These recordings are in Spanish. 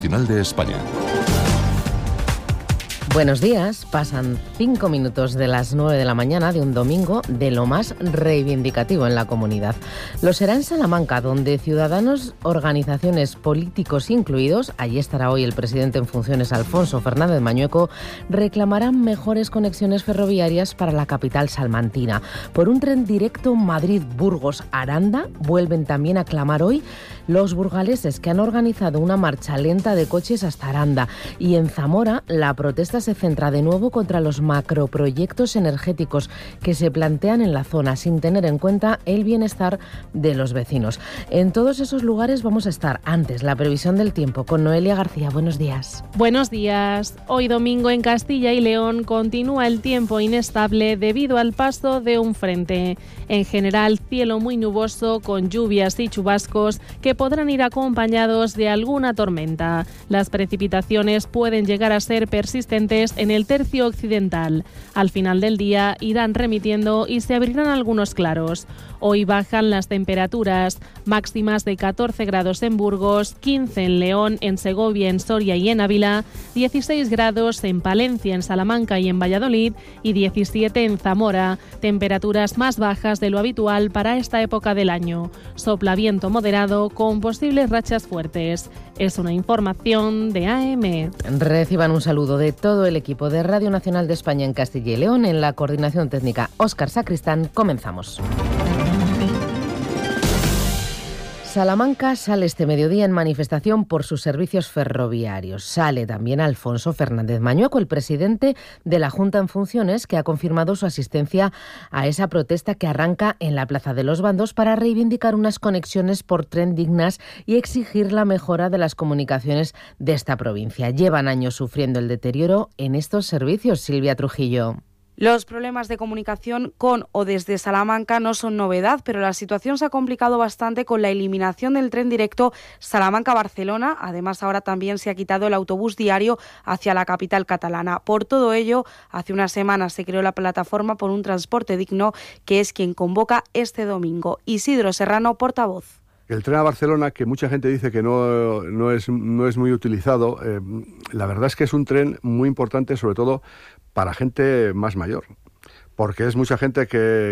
Nacional de España. Buenos días, pasan 5 minutos de las 9 de la mañana de un domingo de lo más reivindicativo en la comunidad. Lo será en Salamanca, donde ciudadanos, organizaciones, políticos incluidos, allí estará hoy el presidente en funciones Alfonso Fernández Mañueco, reclamarán mejores conexiones ferroviarias para la capital salmantina. Por un tren directo Madrid-Burgos-Aranda vuelven también a clamar hoy los burgaleses, que han organizado una marcha lenta de coches hasta Aranda. Y en Zamora la protesta se centra de nuevo contra los macroproyectos energéticos que se plantean en la zona sin tener en cuenta el bienestar de los vecinos. En todos esos lugares vamos a estar. Antes, la previsión del tiempo con Noelia García. Buenos días. Buenos días. Hoy domingo en Castilla y León continúa el tiempo inestable debido al paso de un frente. En general, cielo muy nuboso con lluvias y chubascos que podrán ir acompañados de alguna tormenta. Las precipitaciones pueden llegar a ser persistentes en el tercio occidental. Al final del día irán remitiendo y se abrirán algunos claros. Hoy bajan las temperaturas, máximas de 14 grados en Burgos, 15 en León, en Segovia, en Soria y en Ávila, 16 grados en Palencia, en Salamanca y en Valladolid y 17 en Zamora, temperaturas más bajas de lo habitual para esta época del año. Sopla viento moderado con posibles rachas fuertes. Es una información de AM. Reciban un saludo de todo el equipo de Radio Nacional de España en Castilla y León. En la coordinación técnica, Óscar Sacristán. Comenzamos. Salamanca sale este mediodía en manifestación por sus servicios ferroviarios. Sale también Alfonso Fernández Mañueco, el presidente de la Junta en funciones, que ha confirmado su asistencia a esa protesta que arranca en la Plaza de los Bandos para reivindicar unas conexiones por tren dignas y exigir la mejora de las comunicaciones de esta provincia. Llevan años sufriendo el deterioro en estos servicios. Silvia Trujillo. Los problemas de comunicación con o desde Salamanca no son novedad, pero la situación se ha complicado bastante con la eliminación del tren directo Salamanca-Barcelona. Además, ahora también se ha quitado el autobús diario hacia la capital catalana. Por todo ello, hace unas semanas se creó la plataforma por un transporte digno, que es quien convoca este domingo. Isidro Serrano, portavoz. El tren a Barcelona, que mucha gente dice que no es muy utilizado, la verdad es que es un tren muy importante, sobre todo para gente más mayor, porque es mucha gente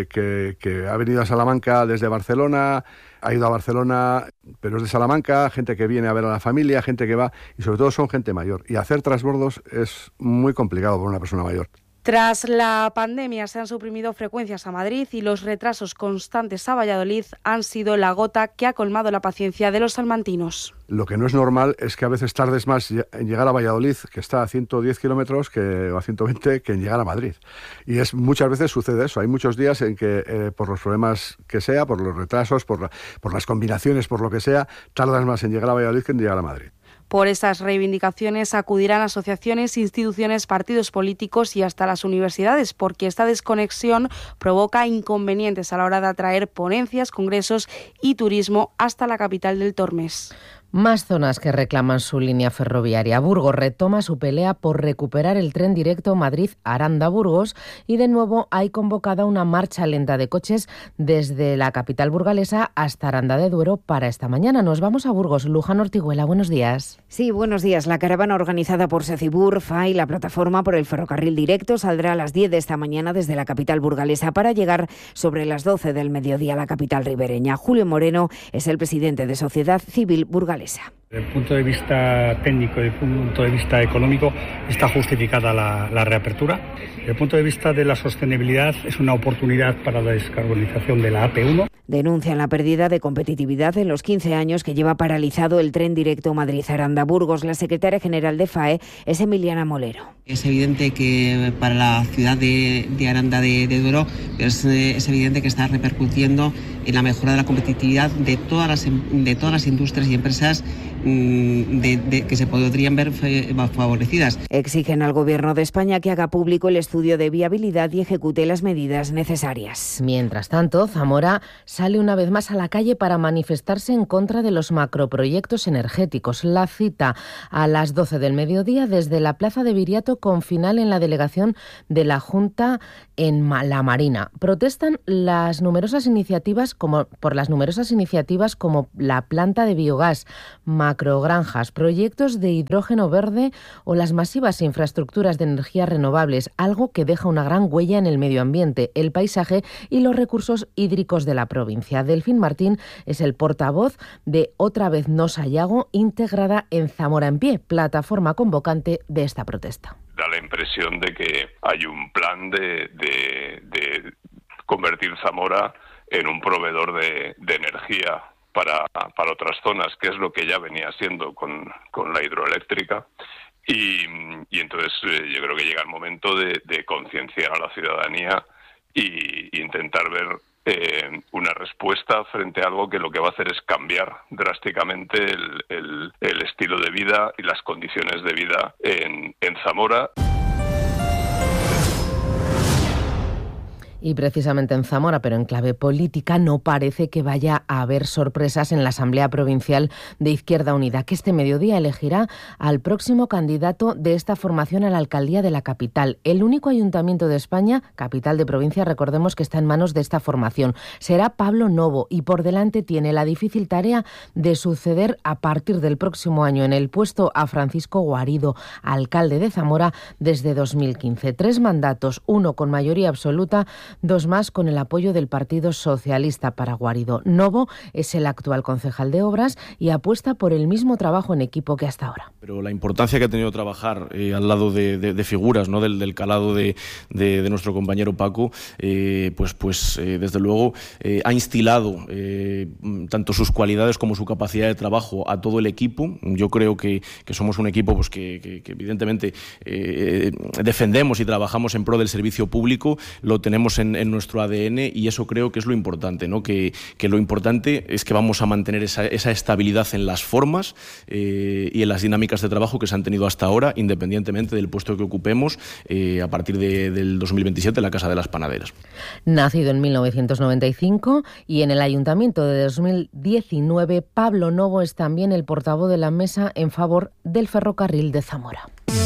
que ha venido a Salamanca desde Barcelona, ha ido a Barcelona, pero es de Salamanca, gente que viene a ver a la familia, gente que va, y sobre todo son gente mayor. Y hacer transbordos es muy complicado para una persona mayor. Tras la pandemia se han suprimido frecuencias a Madrid y los retrasos constantes a Valladolid han sido la gota que ha colmado la paciencia de los salmantinos. Lo que no es normal es que a veces tardes más en llegar a Valladolid, que está a 110 kilómetros, o a 120, que en llegar a Madrid. Y muchas veces sucede eso. Hay muchos días en que, por los problemas que sea, por los retrasos, por las combinaciones, por lo que sea, tardas más en llegar a Valladolid que en llegar a Madrid. Por esas reivindicaciones acudirán asociaciones, instituciones, partidos políticos y hasta las universidades, porque esta desconexión provoca inconvenientes a la hora de atraer ponencias, congresos y turismo hasta la capital del Tormes. Más zonas que reclaman su línea ferroviaria. Burgos retoma su pelea por recuperar el tren directo Madrid-Aranda-Burgos y de nuevo hay convocada una marcha lenta de coches desde la capital burgalesa hasta Aranda de Duero para esta mañana. Nos vamos a Burgos. Luján Ortiguela, buenos días. Sí, buenos días. La caravana organizada por Secibur, FAI, la plataforma por el ferrocarril directo, saldrá a las 10 de esta mañana desde la capital burgalesa para llegar sobre las 12 del mediodía a la capital ribereña. Julio Moreno es el presidente de Sociedad Civil Burgalesa. Desde el punto de vista técnico y desde el punto de vista económico está justificada la reapertura. Desde el punto de vista de la sostenibilidad es una oportunidad para la descarbonización de la AP1. Denuncian la pérdida de competitividad en los 15 años que lleva paralizado el tren directo Madrid-Aranda-Burgos. La secretaria general de FAE es Emiliana Molero. Es evidente que para la ciudad de Aranda de Duero es evidente que está repercutiendo en la mejora de la competitividad de todas las industrias y empresas que se podrían ver favorecidas. Exigen al Gobierno de España que haga público el estudio de viabilidad y ejecute las medidas necesarias. Mientras tanto, Zamora sale una vez más a la calle para manifestarse en contra de los macroproyectos energéticos. La cita a las 12 del mediodía desde la Plaza de Viriato, con final en la delegación de la Junta en La Marina. Protestan por las numerosas iniciativas como la planta de biogás, macrogranjas, proyectos de hidrógeno verde o las masivas infraestructuras de energías renovables, algo que deja una gran huella en el medio ambiente, el paisaje y los recursos hídricos de la provincia. Delfín Martín es el portavoz de Otra vez no Sayago, integrada en Zamora en Pie, plataforma convocante de esta protesta. Da la impresión de que hay un plan de convertir Zamora en un proveedor de energía para otras zonas, que es lo que ya venía siendo con la hidroeléctrica. Y entonces yo creo que llega el momento de concienciar a la ciudadanía e intentar ver una respuesta frente a algo que lo que va a hacer es cambiar drásticamente el estilo de vida y las condiciones de vida en Zamora. Y precisamente en Zamora, pero en clave política, no parece que vaya a haber sorpresas en la Asamblea Provincial de Izquierda Unida, que este mediodía elegirá al próximo candidato de esta formación a la alcaldía de la capital. El único ayuntamiento de España, capital de provincia, recordemos que está en manos de esta formación. Será Pablo Novo y por delante tiene la difícil tarea de suceder a partir del próximo año en el puesto a Francisco Guarido, alcalde de Zamora desde 2015. 3 mandatos, 1 con mayoría absoluta, 2 más con el apoyo del Partido Socialista para Guarido. Novo es el actual concejal de Obras y apuesta por el mismo trabajo en equipo que hasta ahora. Pero la importancia que ha tenido trabajar al lado de figuras, ¿no? del calado de nuestro compañero Paco, desde luego ha instilado tanto sus cualidades como su capacidad de trabajo a todo el equipo. Yo creo que somos un equipo pues que evidentemente defendemos y trabajamos en pro del servicio público, lo tenemos en nuestro ADN y eso creo que es lo importante, ¿no? Que lo importante es que vamos a mantener esa estabilidad en las formas y en las dinámicas de trabajo que se han tenido hasta ahora, independientemente del puesto que ocupemos a partir del 2027 en la Casa de las Panaderas. Nacido en 1995 y en el Ayuntamiento de 2019, Pablo Novo es también el portavoz de la mesa en favor del ferrocarril de Zamora.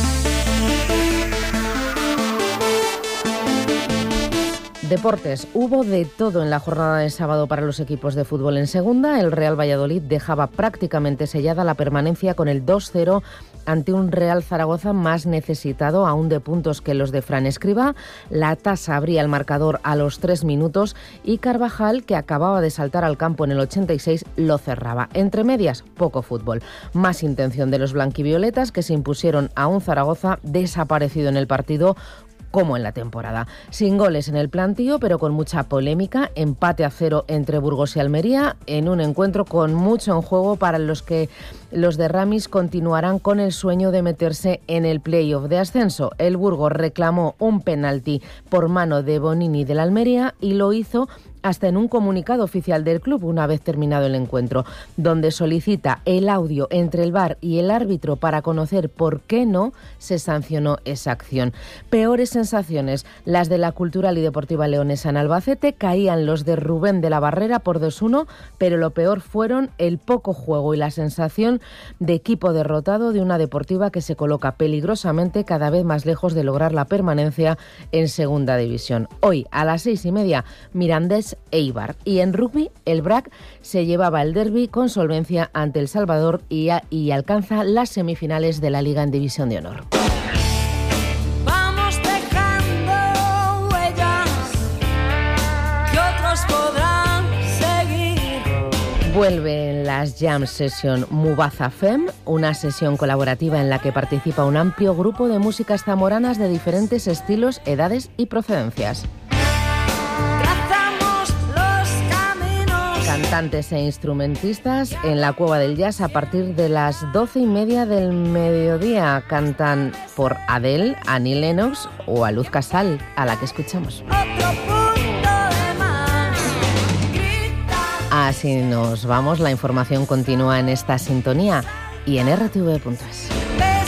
Deportes. Hubo de todo en la jornada de sábado para los equipos de fútbol en segunda. El Real Valladolid dejaba prácticamente sellada la permanencia con el 2-0 ante un Real Zaragoza más necesitado aún de puntos que los de Fran Escribá. La tasa abría el marcador a los 3 minutos y Carvajal, que acababa de saltar al campo en el 86, lo cerraba. Entre medias, poco fútbol. Más intención de los blanquivioletas, que se impusieron a un Zaragoza desaparecido en el partido como en la temporada. Sin goles en el plantío, pero con mucha polémica, empate a 0 entre Burgos y Almería, en un encuentro con mucho en juego para los que los de Ramis continuarán con el sueño de meterse en el play-off de ascenso. El Burgos reclamó un penalti por mano de Bonini del Almería y lo hizo hasta en un comunicado oficial del club una vez terminado el encuentro, donde solicita el audio entre el VAR y el árbitro para conocer por qué no se sancionó esa acción. Peores sensaciones, las de la Cultural y Deportiva Leonesa en Albacete. Caían los de Rubén de la Barrera por 2-1, pero lo peor fueron el poco juego y la sensación de equipo derrotado de una Deportiva que se coloca peligrosamente cada vez más lejos de lograr la permanencia en Segunda División. Hoy a las 6:30, Mirandés Eibar. Y en rugby, el BRAC se llevaba el derbi con solvencia ante El Salvador y alcanza las semifinales de la Liga en División de Honor. Vamos dejando huellas que otros podrán seguir. Vuelven las Jam Session Mubaza Fem, una sesión colaborativa en la que participa un amplio grupo de músicas zamoranas de diferentes estilos, edades y procedencias. Cantantes e instrumentistas en la Cueva del Jazz a partir de las 12:30 del mediodía. Cantan por Adele, Annie Lennox o a Luz Casal, a la que escuchamos. Así nos vamos. La información continúa en esta sintonía y en rtv.es.